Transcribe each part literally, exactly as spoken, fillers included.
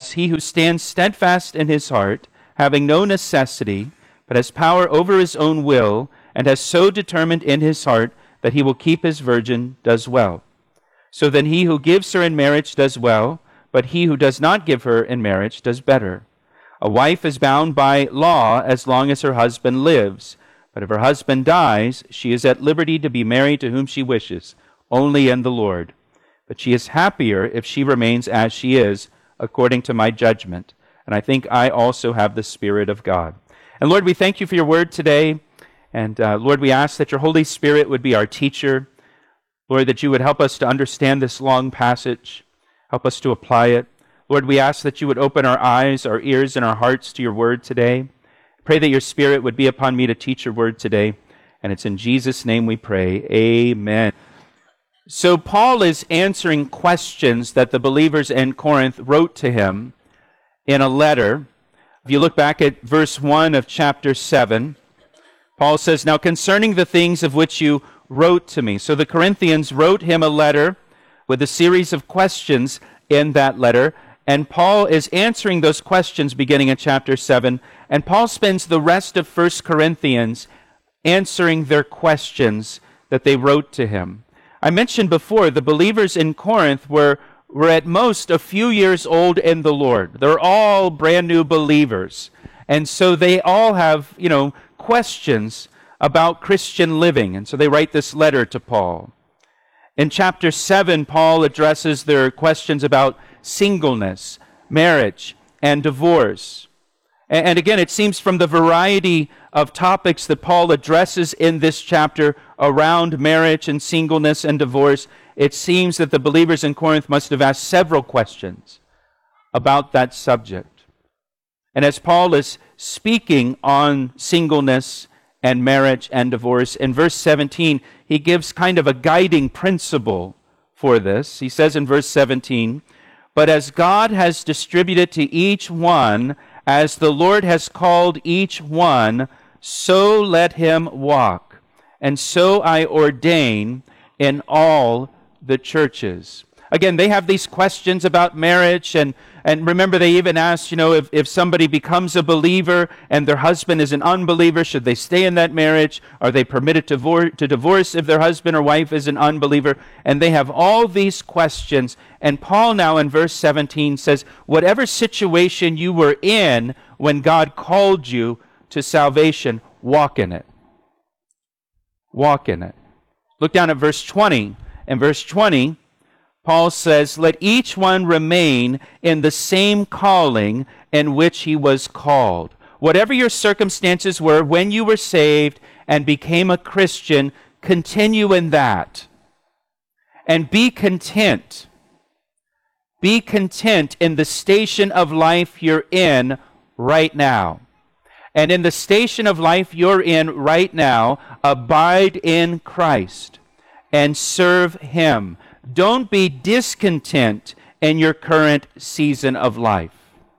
else, he who stands steadfast in his heart, having no necessity, but has power over his own will, and has so determined in his heart that he will keep his virgin, does well. So then he who gives her in marriage does well, but he who does not give her in marriage does better. A wife is bound by law as long as her husband lives, but if her husband dies, she is at liberty to be married to whom she wishes, only in the Lord. But she is happier if she remains as she is, according to my judgment. And I think I also have the Spirit of God. And Lord, we thank you for your word today. And uh, Lord, we ask that your Holy Spirit would be our teacher. Lord, that you would help us to understand this long passage. Help us to apply it. Lord, we ask that you would open our eyes, our ears, and our hearts to your word today. Pray that your Spirit would be upon me to teach your word today. And it's in Jesus' name we pray. Amen. So Paul is answering questions that the believers in Corinth wrote to him in a letter. If you look back at verse one of chapter seven, Paul says, "Now concerning the things of which you wrote to me." So the Corinthians wrote him a letter with a series of questions in that letter. And Paul is answering those questions beginning in chapter seven. And Paul spends the rest of First Corinthians answering their questions that they wrote to him. I mentioned before, the believers in Corinth were, were at most a few years old in the Lord. They're all brand new believers. And so they all have, you know, questions about Christian living. And so they write this letter to Paul. In chapter seven, Paul addresses their questions about singleness, marriage, and divorce. And again, it seems from the variety of topics that Paul addresses in this chapter around marriage and singleness and divorce, it seems that the believers in Corinth must have asked several questions about that subject. And as Paul is speaking on singleness and marriage and divorce, in verse seventeen, he gives kind of a guiding principle for this. He says in verse seventeen, "But as God has distributed to each one, as the Lord has called each one, so let him walk. And so I ordain in all the churches." Again, they have these questions about marriage, and, and remember they even asked, you know, if, if somebody becomes a believer and their husband is an unbeliever, should they stay in that marriage? Are they permitted to, vor- to divorce if their husband or wife is an unbeliever? And they have all these questions. And Paul now in verse seventeen says, whatever situation you were in when God called you to salvation, walk in it. Walk in it. Look down at verse twenty. In verse twenty, Paul says, "Let each one remain in the same calling in which he was called." Whatever your circumstances were when you were saved and became a Christian, continue in that. And be content. Be content in the station of life you're in right now. And in the station of life you're in right now, abide in Christ and serve him. Don't be discontent in your current season of life.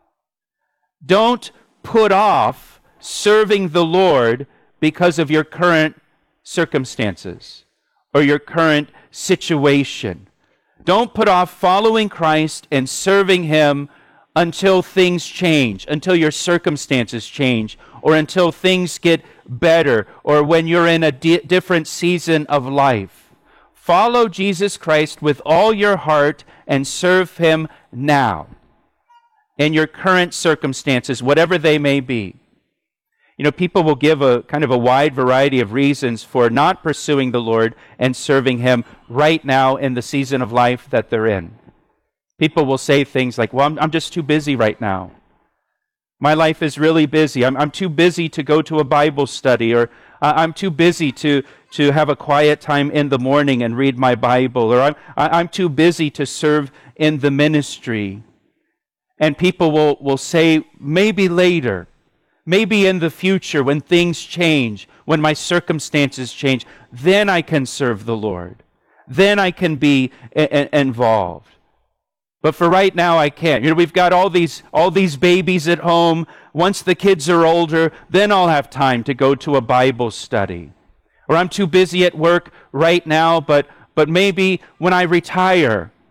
Don't put off serving the Lord because of your current circumstances or your current situation. Don't put off following Christ and serving him until things change, until your circumstances change, or until things get better, or when you're in a di- different season of life. Follow Jesus Christ with all your heart and serve him now in your current circumstances, whatever they may be. You know, people will give a kind of a wide variety of reasons for not pursuing the Lord and serving him right now in the season of life that they're in. People will say things like, well, I'm, I'm just too busy right now. My life is really busy. I'm, I'm too busy to go to a Bible study, or uh, I'm too busy to, to have a quiet time in the morning and read my Bible, or I'm, I'm too busy to serve in the ministry. And people will, will say, maybe later, maybe in the future when things change, when my circumstances change, then I can serve the Lord. Then I can be a- a- involved. But for right now, I can't. You know, we've got all these all these babies at home. Once the kids are older, then I'll have time to go to a Bible study. Or I'm too busy at work right now, but but maybe when I retire,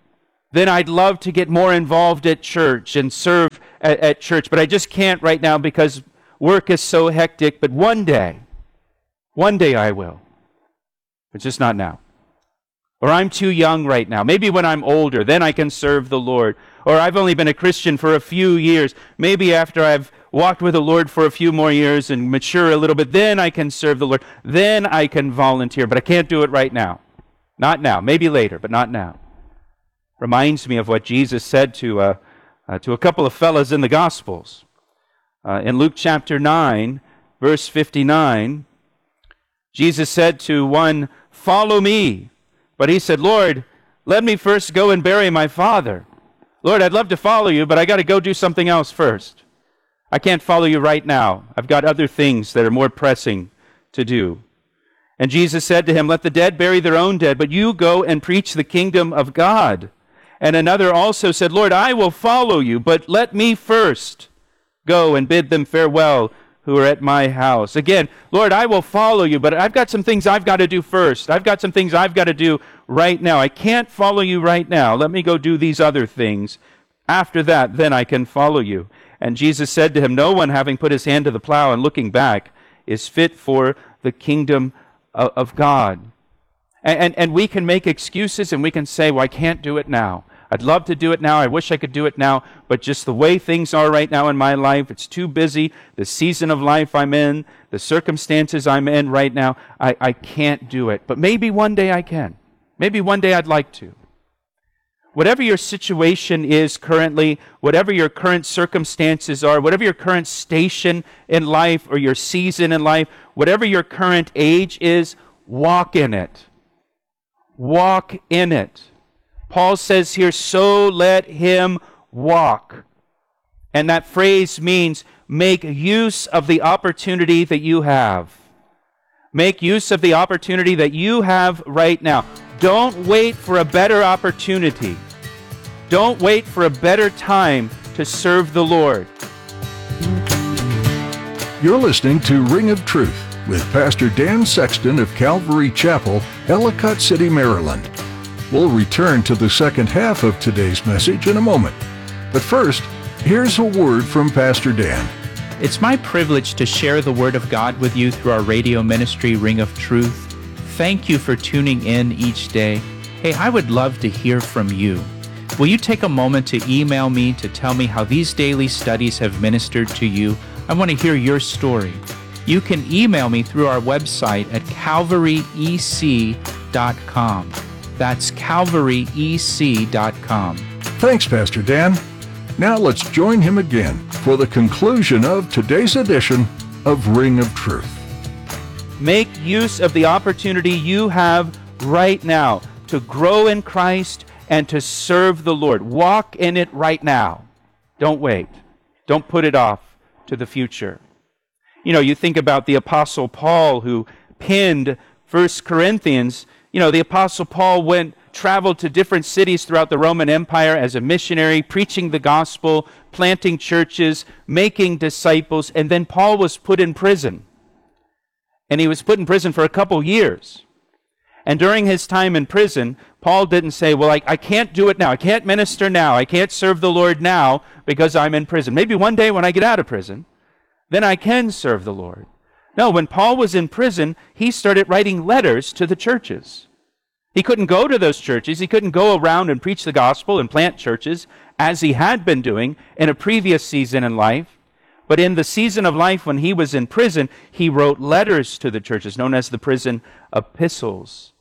then I'd love to get more involved at church and serve at, at church, but I just can't right now because work is so hectic. But one day, one day I will, but just not now. Or I'm too young right now. Maybe when I'm older, then I can serve the Lord. Or I've only been a Christian for a few years. Maybe after I've walked with the Lord for a few more years and mature a little bit, then I can serve the Lord. Then I can volunteer, but I can't do it right now. Not now. Maybe later, but not now. Reminds me of what Jesus said to, uh, uh, to a couple of fellas in the Gospels. Uh, in Luke chapter nine, verse fifty-nine, Jesus said to one, "Follow me." But he said, "Lord, let me first go and bury my father." "Lord, I'd love to follow you, but I got to go do something else first. I can't follow you right now. I've got other things that are more pressing to do." And Jesus said to him, "Let the dead bury their own dead, but you go and preach the kingdom of God." And another also said, "Lord, I will follow you, but let me first go and bid them farewell who are at my house." Again, "Lord, I will follow you, but I've got some things I've got to do first. I've got some things I've got to do right now. I can't follow you right now. Let me go do these other things. After that, then I can follow you." And Jesus said to him, "No one having put his hand to the plow and looking back is fit for the kingdom of, of God." And, and, and we can make excuses and we can say, "Well, I can't do it now. I'd love to do it now. I wish I could do it now, but just the way things are right now in my life, it's too busy. The season of life I'm in, the circumstances I'm in right now, I, I can't do it. But maybe one day I can. Maybe one day I'd like to." Whatever your situation is currently, whatever your current circumstances are, whatever your current station in life or your season in life, whatever your current age is, walk in it. Walk in it. Paul says here, "So let him walk." And that phrase means make use of the opportunity that you have. Make use of the opportunity that you have right now. Don't wait for a better opportunity. Don't wait for a better time to serve the Lord. You're listening to Ring of Truth with Pastor Dan Sexton of Calvary Chapel, Ellicott City, Maryland. We'll return to the second half of today's message in a moment. But first, here's a word from Pastor Dan. It's my privilege to share the Word of God with you through our radio ministry, Ring of Truth. Thank you for tuning in each day. Hey, I would love to hear from you. Will you take a moment to email me to tell me how these daily studies have ministered to you? I want to hear your story. You can email me through our website at calvary e c dot com. That's calvary e c dot com. Thanks, Pastor Dan. Now let's join him again for the conclusion of today's edition of Ring of Truth. Make use of the opportunity you have right now to grow in Christ and to serve the Lord. Walk in it right now. Don't wait. Don't put it off to the future. You know, you think about the Apostle Paul who penned First Corinthians. You know, the Apostle Paul went, traveled to different cities throughout the Roman Empire as a missionary, preaching the gospel, planting churches, making disciples, and then Paul was put in prison. And he was put in prison for a couple years. And during his time in prison, Paul didn't say, "Well, I, I can't do it now. I can't minister now. I can't serve the Lord now because I'm in prison. Maybe one day when I get out of prison, then I can serve the Lord." No, when Paul was in prison, he started writing letters to the churches. He couldn't go to those churches. He couldn't go around and preach the gospel and plant churches as he had been doing in a previous season in life. But in the season of life when he was in prison, he wrote letters to the churches, known as the prison epistles.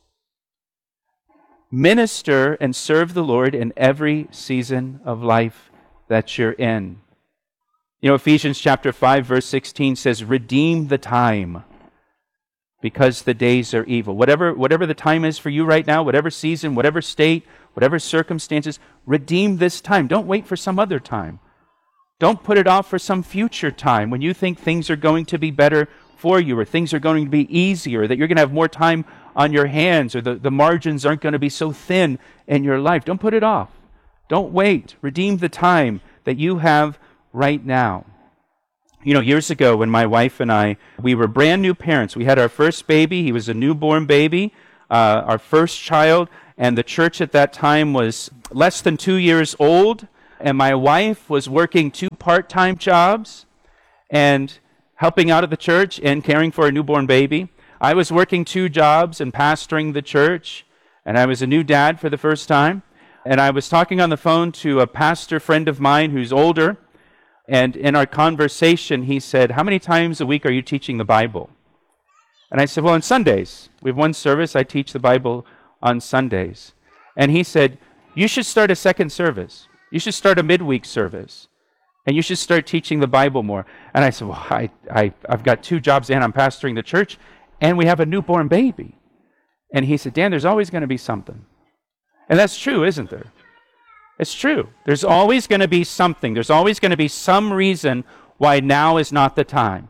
Minister and serve the Lord in every season of life that you're in. You know, Ephesians chapter five, verse sixteen says, "Redeem the time, because the days are evil." Whatever, whatever the time is for you right now, whatever season, whatever state, whatever circumstances, redeem this time. Don't wait for some other time. Don't put it off for some future time when you think things are going to be better for you, or things are going to be easier, that you're going to have more time on your hands, or the, the margins aren't going to be so thin in your life. Don't put it off. Don't wait. Redeem the time that you have right now. You know, years ago when my wife and I, we were brand new parents. We had our first baby. He was a newborn baby, uh, our first child. and the church at that time was less than two years old, and my wife was working two part-time jobs and helping out at the church and caring for a newborn baby. I was working two jobs and pastoring the church, and I was a new dad for the first time. And I was talking on the phone to a pastor friend of mine who's older, and in our conversation, he said, "How many times a week are you teaching the Bible?" And I said, "Well, on Sundays. We have one service. I teach the Bible on Sundays." And he said, "You should start a second service. You should start a midweek service. And you should start teaching the Bible more." And I said, "Well, I, I, I've got two jobs and I'm pastoring the church, and we have a newborn baby." And he said, "Dan, there's always going to be something." And that's true, isn't there? It's true. There's always going to be something. There's always going to be some reason why now is not the time.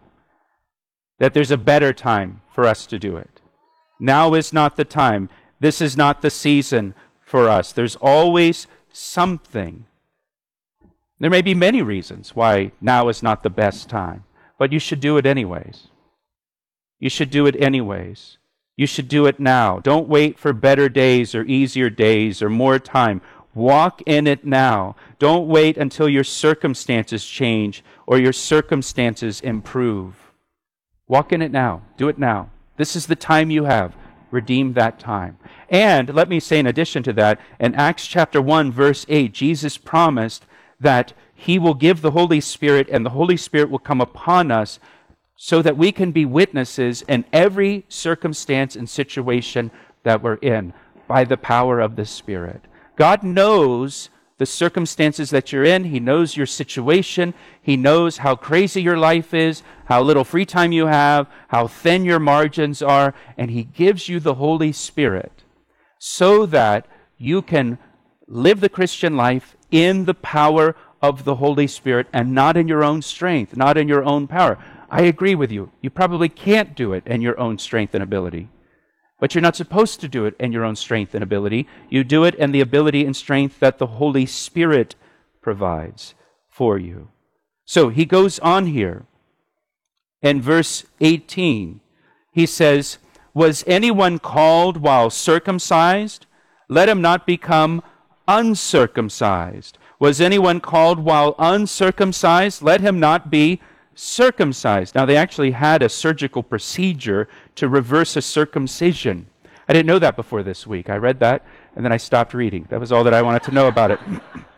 That there's a better time for us to do it. Now is not the time. This is not the season for us. There's always something. There may be many reasons why now is not the best time, but you should do it anyways. You should do it anyways. You should do it now. Don't wait for better days or easier days or more time. Walk in it now. Don't wait until your circumstances change or your circumstances improve. Walk in it now. Do it now. This is the time you have. Redeem that time. And let me say in addition to that, in Acts chapter one, verse eight, Jesus promised that he will give the Holy Spirit, and the Holy Spirit will come upon us so that we can be witnesses in every circumstance and situation that we're in by the power of the Spirit. God knows the circumstances that you're in. He knows your situation. He knows how crazy your life is, how little free time you have, how thin your margins are, and he gives you the Holy Spirit so that you can live the Christian life in the power of the Holy Spirit and not in your own strength, not in your own power. I agree with you. You probably can't do it in your own strength and ability. But you're not supposed to do it in your own strength and ability. You do it in the ability and strength that the Holy Spirit provides for you. So he goes on here. In verse eighteen, he says, "Was anyone called while circumcised? Let him not become uncircumcised. Was anyone called while uncircumcised? Let him not be circumcised." Now, they actually had a surgical procedure to reverse a circumcision. I didn't know that before this week. I read that, and then I stopped reading. That was all that I wanted to know about it.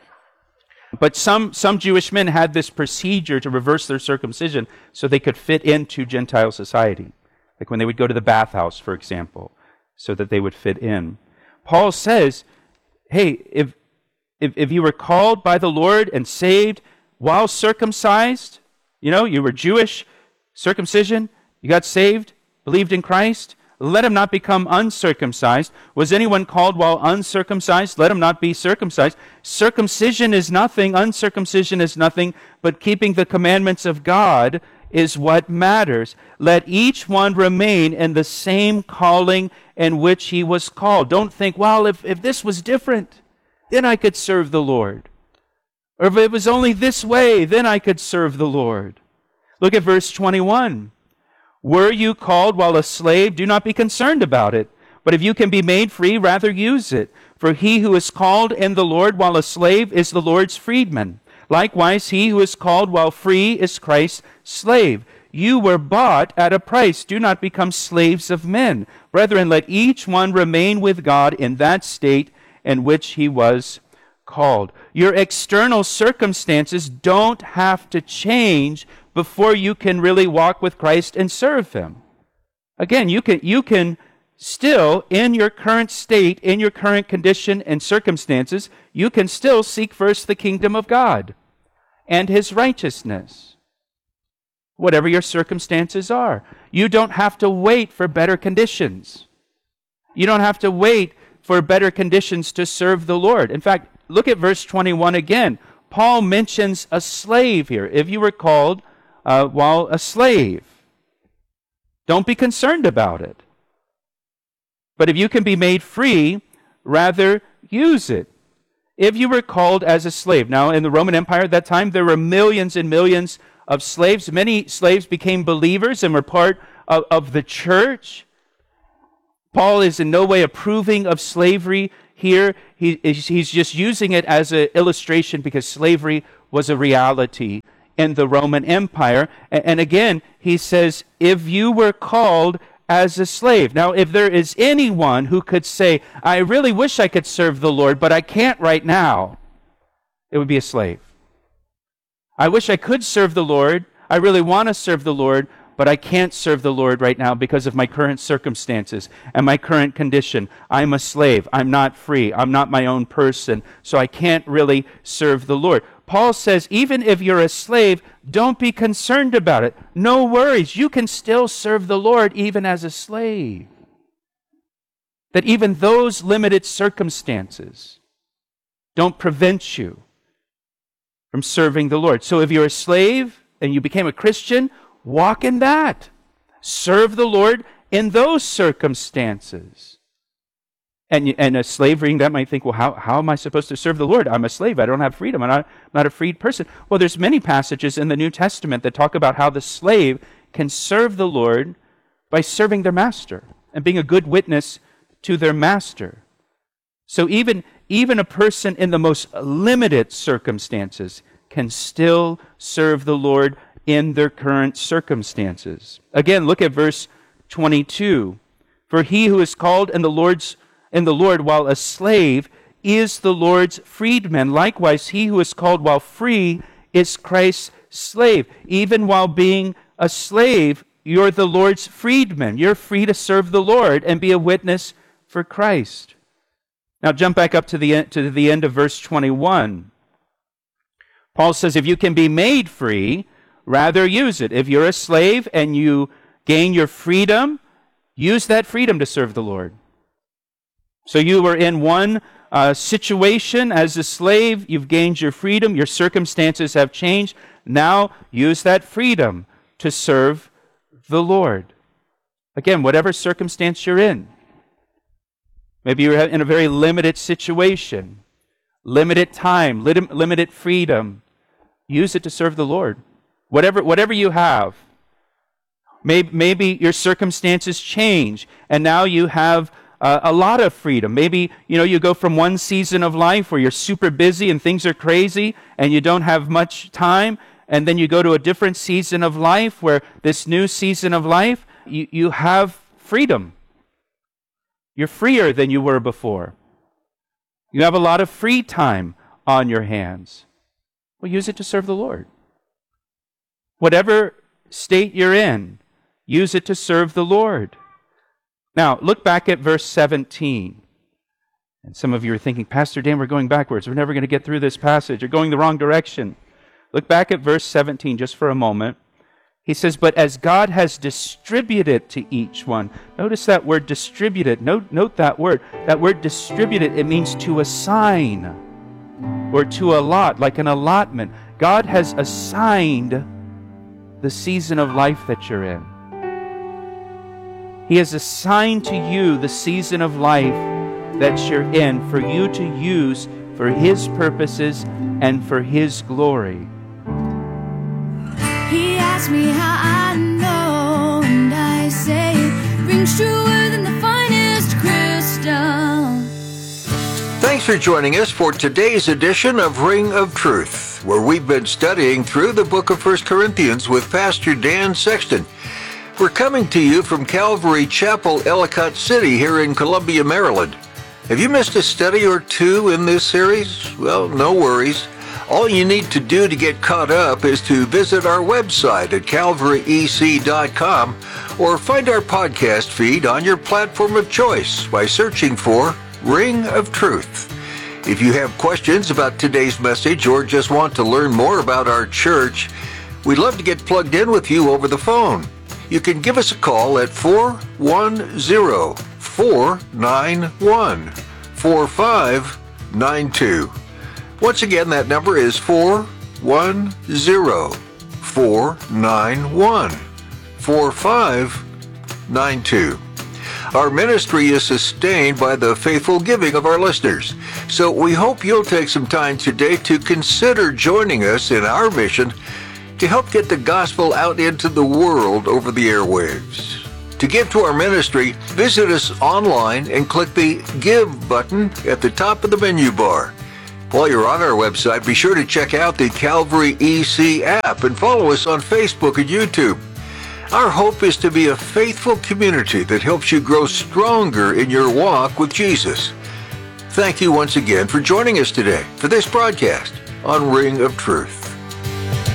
But some, some Jewish men had this procedure to reverse their circumcision so they could fit into Gentile society. Like when they would go to the bathhouse, for example, so that they would fit in. Paul says, hey, if, if, if you were called by the Lord and saved while circumcised, you know, you were Jewish, circumcision, you got saved, believed in Christ, let him not become uncircumcised. Was anyone called while uncircumcised? Let him not be circumcised. Circumcision is nothing, uncircumcision is nothing, but keeping the commandments of God is what matters. Let each one remain in the same calling in which he was called. Don't think, well, if, if this was different, then I could serve the Lord. Or if it was only this way, then I could serve the Lord. Look at verse twenty-one. "Were you called while a slave? Do not be concerned about it. But if you can be made free, rather use it. For he who is called in the Lord while a slave is the Lord's freedman. Likewise, he who is called while free is Christ's slave. You were bought at a price. Do not become slaves of men. Brethren, let each one remain with God in that state in which he was called." Your external circumstances don't have to change before you can really walk with Christ and serve him. Again, you can you can still, in your current state, in your current condition and circumstances, you can still seek first the kingdom of God and his righteousness. Whatever your circumstances are. You don't have to wait for better conditions. You don't have to wait for better conditions to serve the Lord. In fact, look at verse twenty-one again. Paul mentions a slave here. If you were called uh, while a slave, don't be concerned about it. But if you can be made free, rather use it. If you were called as a slave. Now, in the Roman Empire at that time, there were millions and millions of slaves. Many slaves became believers and were part of, of the church. Paul is in no way approving of slavery here. He, he's just using it as an illustration because slavery was a reality in the Roman Empire. And, and again, he says, if you were called as a slave. Now, if there is anyone who could say, I really wish I could serve the Lord, but I can't right now, it would be a slave. I wish I could serve the Lord. I really want to serve the Lord, but I can't serve the Lord right now because of my current circumstances and my current condition. I'm a slave. I'm not free. I'm not my own person, so I can't really serve the Lord. Paul says, even if you're a slave, don't be concerned about it. No worries. You can still serve the Lord even as a slave. That even those limited circumstances don't prevent you from serving the Lord. So if you're a slave and you became a Christian, walk in that. Serve the Lord in those circumstances. And, and a slave reading that might think, well, how, how am I supposed to serve the Lord? I'm a slave. I don't have freedom. I'm not, I'm not a freed person. Well, there's many passages in the New Testament that talk about how the slave can serve the Lord by serving their master and being a good witness to their master. So even, even a person in the most limited circumstances can still serve the Lord in their current circumstances. Again, look at verse twenty-two. For he who is called in the Lord's in the Lord while a slave is the Lord's freedman. Likewise, he who is called while free is Christ's slave. Even while being a slave, you're the Lord's freedman. You're free to serve the Lord and be a witness for Christ. Now jump back up to the end, to the end of verse twenty-one. Paul says, if you can be made free, rather use it. If you're a slave and you gain your freedom, use that freedom to serve the Lord. So you were in one uh, situation as a slave, you've gained your freedom, your circumstances have changed. Now use that freedom to serve the Lord. Again, whatever circumstance you're in. Maybe you're in a very limited situation, limited time, lim- limited freedom. Use it to serve the Lord. Whatever, whatever you have. Maybe, maybe your circumstances change, and now you have uh, a lot of freedom. Maybe, you know, you go from one season of life where you're super busy and things are crazy, and you don't have much time, and then you go to a different season of life where this new season of life, you, you have freedom. You're freer than you were before. You have a lot of free time on your hands. Well, use it to serve the Lord. Whatever state you're in, use it to serve the Lord. Now, look back at verse seventeen. And some of you are thinking, Pastor Dan, we're going backwards. We're never going to get through this passage. You're going the wrong direction. Look back at verse seventeen just for a moment. He says, but as God has distributed to each one. Notice that word distributed. Note, note that word. That word distributed, it means to assign or to allot, like an allotment. God has assigned the season of life that you're in. He has assigned to you the season of life that you're in for you to use for His purposes and for His glory. He asked me how I know, and I say it rings truer than the finest crystal. Thanks for joining us for today's edition of Ring of Truth, where we've been studying through the book of First Corinthians with Pastor Dan Sexton. We're coming to you from Calvary Chapel, Ellicott City, here in Columbia, Maryland. Have you missed a study or two in this series? Well, no worries. All you need to do to get caught up is to visit our website at calvary e c dot com or find our podcast feed on your platform of choice by searching for Ring of Truth. If you have questions about today's message or just want to learn more about our church, we'd love to get plugged in with you over the phone. You can give us a call at four one zero, four nine one, four five nine two. Once again, that number is four one zero, four nine one, four five nine two. Our ministry is sustained by the faithful giving of our listeners, so we hope you'll take some time today to consider joining us in our mission to help get the gospel out into the world over the airwaves. To give to our ministry, visit us online and click the Give button at the top of the menu bar. While you're on our website, be sure to check out the Calvary E C app and follow us on Facebook and YouTube. Our hope is to be a faithful community that helps you grow stronger in your walk with Jesus. Thank you once again for joining us today for this broadcast on Ring of Truth.